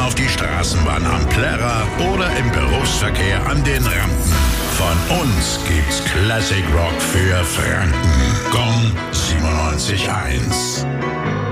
auf die Straßenbahn am Plärrer oder im Berufsverkehr an den Rampen. Von uns gibt's Classic Rock für Franken. Gong 97.1.